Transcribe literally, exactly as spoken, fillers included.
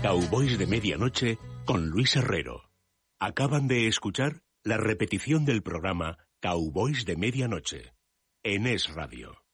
Cowboys de Medianoche con Luis Herrero. Acaban de escuchar la repetición del programa Cowboys de Medianoche en Es Radio.